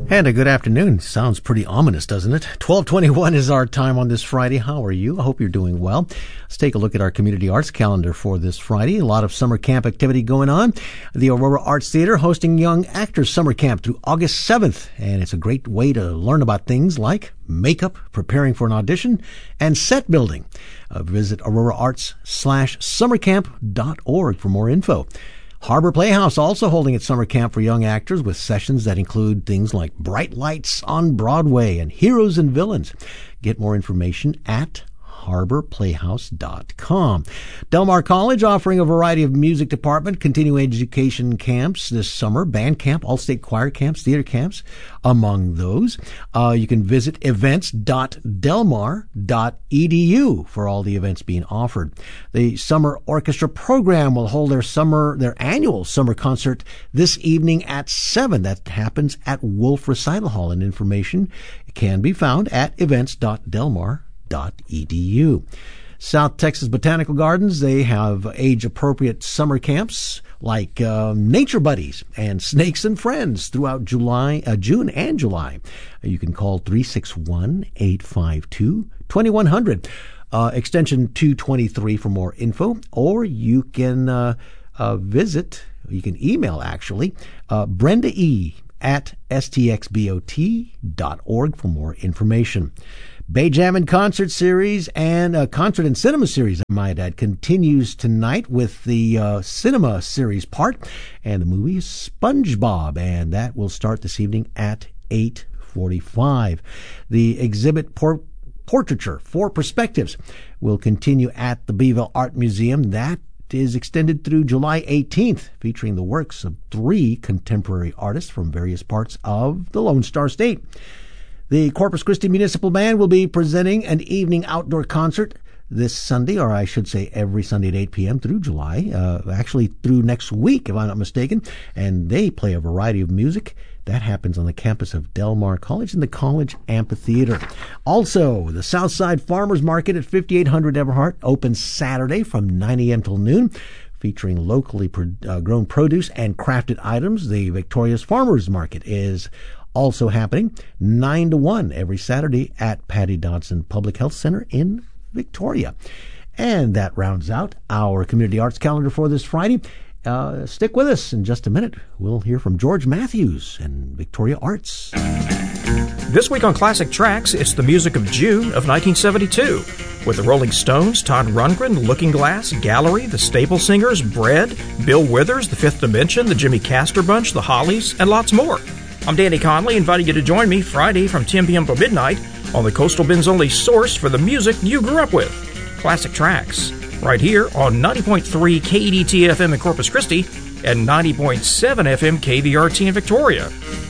And a good afternoon. Sounds pretty ominous, doesn't it? 12:21 is our time on this Friday. How are you? I hope you're doing well. Let's take a look at our community arts calendar for this Friday. A lot of summer camp activity going on. The Aurora Arts Theater hosting Young Actors Summer Camp through August 7th. And it's a great way to learn about things like makeup, preparing for an audition, and set building. Visit auroraarts/summercamp.org for more info. Harbor Playhouse also holding its summer camp for young actors with sessions that include things like Bright Lights on Broadway and Heroes and Villains. Get more information at harborplayhouse.com. Del Mar College offering a variety of music department, continuing education camps this summer, band camp, all-state choir camps, theater camps, among those. You can visit events.delmar.edu for all the events being offered. The Summer Orchestra Program will hold their annual summer concert this evening at 7. That happens at Wolf Recital Hall, and information can be found at events.delmar.edu. South Texas Botanical Gardens, they have age-appropriate summer camps like Nature Buddies and Snakes and Friends throughout June and July. You can call 361-852-2100, extension 223 for more info, or you can email Brenda E. at stxbot.org for more information. Bay Jammin' Concert Series and Concert and Cinema Series, I might add, continues tonight with the Cinema Series part, and the movie is SpongeBob, and that will start this evening at 8:45. The exhibit Portraiture, Four Perspectives, will continue at the Beeville Art Museum. That is extended through July 18th, featuring the works of 3 contemporary artists from various parts of the Lone Star State. The Corpus Christi Municipal Band will be presenting an evening outdoor concert this Sunday, or I should say every Sunday at 8 p.m. through July, actually through next week, if I'm not mistaken. And they play a variety of music. That happens on the campus of Del Mar College in the College Amphitheater. Also, the Southside Farmers Market at 5800 Everhart opens Saturday from 9 a.m. till noon, featuring locally grown produce and crafted items. The Victoria's Farmers Market is also happening 9 to 1 every Saturday at Patty Dodson Public Health Center in Victoria. And that rounds out our community arts calendar for this Friday. Stick with us. In just a minute, we'll hear from George Matthews and Victoria Arts. This week on Classic Tracks, it's the music of June of 1972. With the Rolling Stones, Todd Rundgren, Looking Glass, Gallery, the Staple Singers, Bread, Bill Withers, The Fifth Dimension, the Jimmy Castor Bunch, the Hollies, and lots more. I'm Danny Conley, inviting you to join me Friday from 10 p.m. to midnight on the Coastal Bend's only source for the music you grew up with, Classic Tracks, right here on 90.3 KEDT FM in Corpus Christi and 90.7 FM KVRT in Victoria.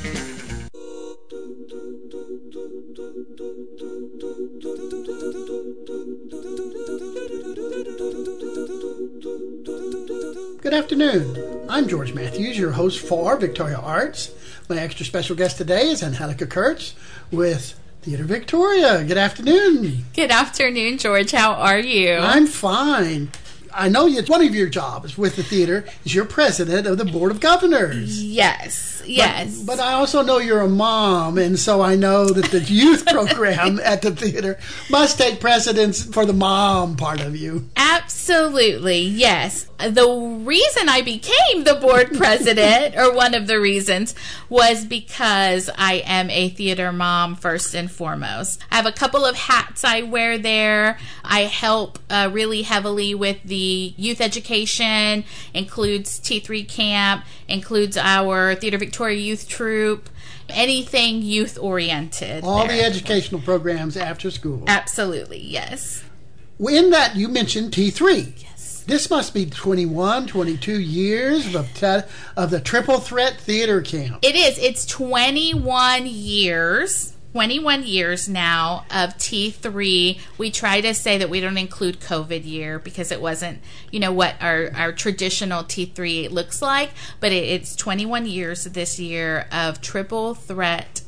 Good afternoon. I'm George Matthews, your host for Victoria Arts. My extra special guest today is Angelica Kurtz with Theater Victoria. Good afternoon. Good afternoon, George. How are you? I'm fine. I know one of your jobs with the theater is you're president of the Board of Governors. Yes. But I also know you're a mom, and so I know that the youth program at the theater must take precedence for the mom part of you. Absolutely, yes. The reason I became the board president, or one of the reasons, was because I am a theater mom first and foremost. I have a couple of hats I wear there. I help really heavily with the youth education, includes T3 Camp, includes our Theater Victoria Youth Troupe, anything youth-oriented. All the educational programs after school. Absolutely, yes. In that, you mentioned T3. Yes. This must be 21, 22 years of the Triple Threat Theater Camp. It is. It's 21 years. 21 years now of T3. We try to say that we don't include COVID year because it wasn't, what our traditional T3 looks like, but it's 21 years this year of Triple Threat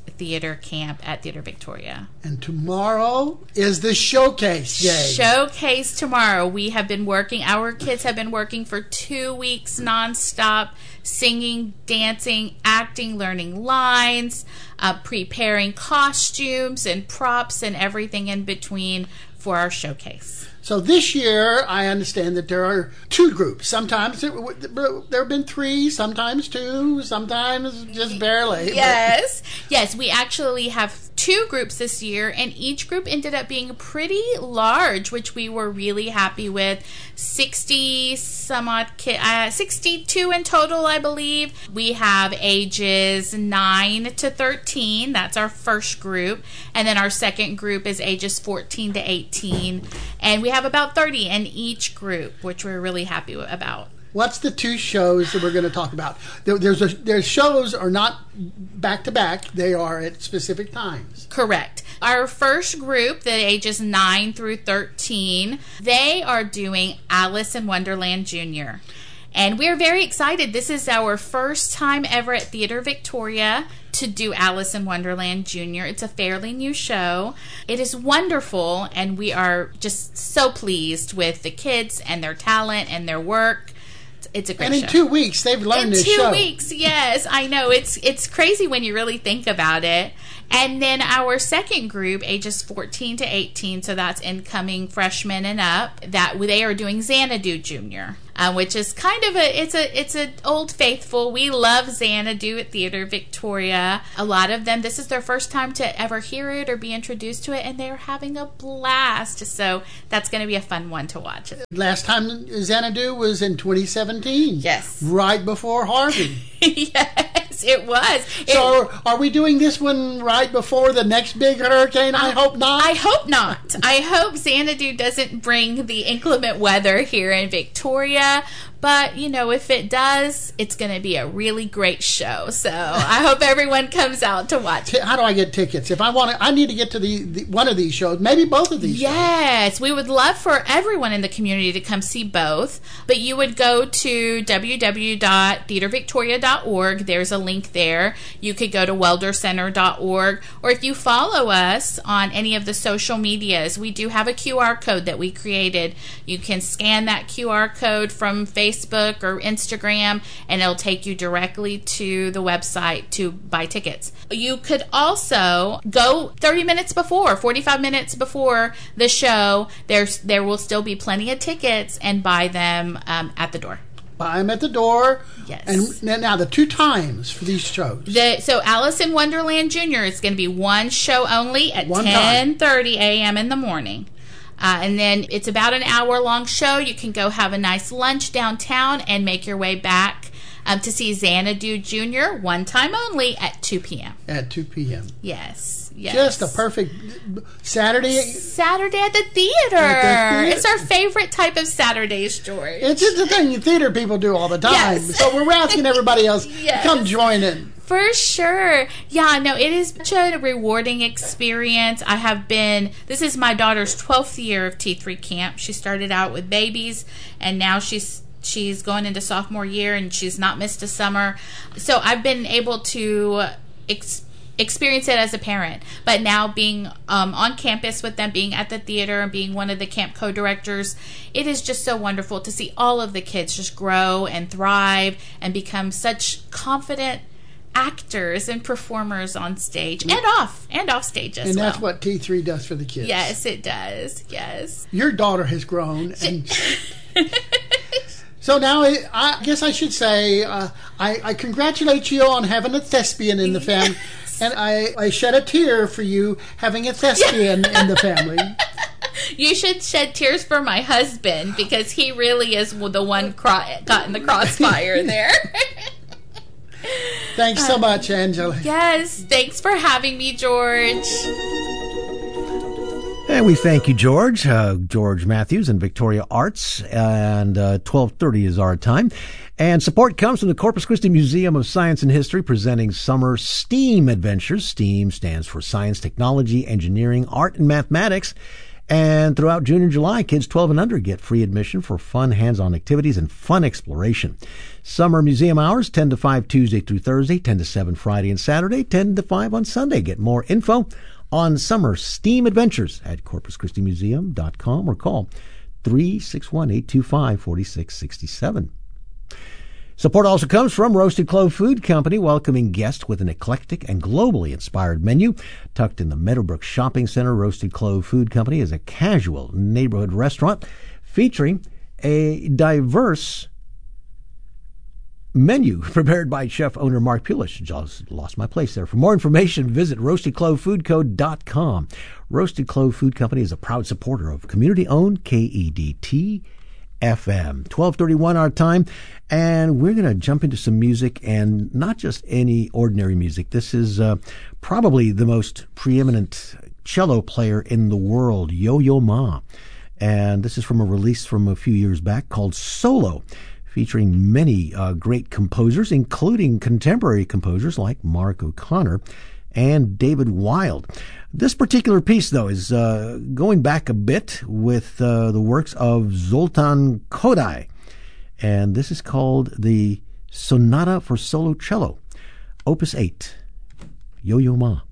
theater camp at Theater Victoria. And tomorrow is the showcase day. Showcase tomorrow. We have been working, our kids have been working for 2 weeks nonstop, singing, dancing, acting, learning lines, preparing costumes and props and everything in between for our showcase. So this year, I understand that there are 2 groups. Sometimes there have been 3, sometimes 2, sometimes just barely. Yes. Yes, we actually have 2 groups this year, and each group ended up being pretty large, which we were really happy with. 60 some odd kids, 62 in total, I believe. We have ages 9 to 13. That's our first group. And then our second group is ages 14 to 18. And we have about 30 in each group, which we're really happy about. What's the 2 shows that we're going to talk about? Their shows are not back to back; they are at specific times. Correct. Our first group, the ages 9 through 13, they are doing Alice in Wonderland Jr. And we're very excited. This is our first time ever at Theater Victoria to do Alice in Wonderland Jr. It's a fairly new show. It is wonderful, and we are just so pleased with the kids and their talent and their work. It's a great show. And in 2 weeks, they've learned this show. In 2 weeks, yes. I know. It's crazy when you really think about it. And then our second group, ages 14 to 18, so that's incoming freshmen and up, that they are doing Xanadu Jr., which is kind of it's a old faithful. We love Xanadu at Theater Victoria. A lot of them, this is their first time to ever hear it or be introduced to it, and they're having a blast. So that's going to be a fun one to watch. Last time Xanadu was in 2017. Yes. Right before Harvey. Yes, it was. So are we doing this one right before the next big hurricane? I hope not. I hope not. I hope Xanadu doesn't bring the inclement weather here in Victoria. But, if it does, it's going to be a really great show. So I hope everyone comes out to watch it. How do I get tickets? If I need to get to the one of these shows, maybe both of these shows. Yes, we would love for everyone in the community to come see both. But you would go to www.theatervictoria.org. There's a link there. You could go to weldercenter.org. Or if you follow us on any of the social medias, we do have a QR code that we created. You can scan that QR code from Facebook or Instagram, and it'll take you directly to the website to buy tickets. You could also go 30 minutes before, 45 minutes before the show. There will still be plenty of tickets, and buy them at the door. Buy them at the door. Yes. And now the 2 times for these shows. So Alice in Wonderland Jr. is going to be one show only at 10:30 a.m. in the morning. And then it's about an hour-long show. You can go have a nice lunch downtown and make your way back to see Xanadu Jr. one time only at 2 p.m. At 2 p.m. Yes. Just a perfect Saturday at the theater. It's our favorite type of Saturdays, George. It's just the thing theater people do all the time. Yes. So we're asking everybody else to come join in. For sure. Yeah, no, it is such a rewarding experience. This is my daughter's 12th year of T3 camp. She started out with babies, and now she's going into sophomore year, and she's not missed a summer. So I've been able to experience it as a parent. But now being on campus with them, being at the theater, and being one of the camp co-directors, it is just so wonderful to see all of the kids just grow and thrive and become such confident actors and performers on stage and off stage as well. And that's what T3 does for the kids. Yes, it does. Yes. Your daughter has grown, and so now I guess I should say I congratulate you on having a thespian in the family, and I shed a tear for you having a thespian in the family. You should shed tears for my husband, because he really is the one caught in the crossfire there. Thanks so much, Angela. Yes, thanks for having me, George. And we thank you, George. George Matthews and Victoria Arts. And 12:30 is our time. And support comes from the Corpus Christi Museum of Science and History, presenting summer STEAM adventures. STEAM stands for Science, Technology, Engineering, Art, and Mathematics. And throughout June and July, kids 12 and under get free admission for fun hands-on activities and fun exploration. Summer museum hours, 10 to 5 Tuesday through Thursday, 10 to 7 Friday and Saturday, 10 to 5 on Sunday. Get more info on summer STEAM adventures at CorpusChristiMuseum.com or call 361-825-4667. Support also comes from Roasted Clove Food Company, welcoming guests with an eclectic and globally inspired menu. Tucked in the Meadowbrook Shopping Center, Roasted Clove Food Company is a casual neighborhood restaurant featuring a diverse menu prepared by chef owner Mark Pulish. Just lost my place there. For more information, visit roastedclovefoodco.com. Roasted Clove Food Company is a proud supporter of community-owned KEDT FM. 12:31 our time, and we're going to jump into some music, and not just any ordinary music. This is probably the most preeminent cello player in the world, Yo-Yo Ma. And this is from a release from a few years back called Solo, featuring many great composers, including contemporary composers like Mark O'Connor and David Wild. This particular piece, though, is going back a bit with the works of Zoltan Kodály, and this is called the Sonata for Solo Cello, Opus 8, Yo-Yo Ma.